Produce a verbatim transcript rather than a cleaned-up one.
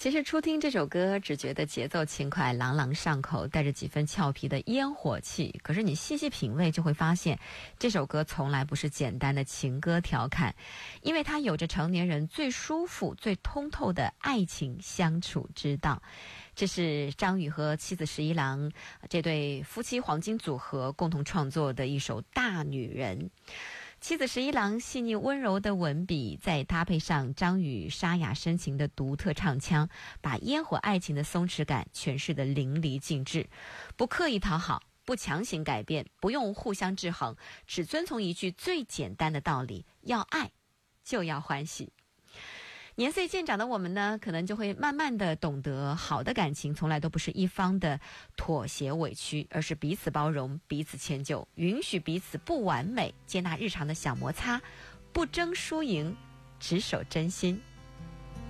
其实初听这首歌只觉得节奏轻快，朗朗上口，带着几分俏皮的烟火气。可是你细细品味就会发现，这首歌从来不是简单的情歌调侃，因为它有着成年人最舒服最通透的爱情相处之道。这是张宇和妻子十一郎这对夫妻黄金组合共同创作的一首大女人。妻子十一郎细腻温柔的文笔，再搭配上张宇沙哑深情的独特唱腔，把烟火爱情的松弛感诠释得淋漓尽致。不刻意讨好，不强行改变，不用互相制衡，只遵从一句最简单的道理：要爱就要欢喜。年岁渐长的我们呢，可能就会慢慢的懂得，好的感情从来都不是一方的妥协委屈，而是彼此包容，彼此迁就，允许彼此不完美，接纳日常的小摩擦，不争输赢，只守真心。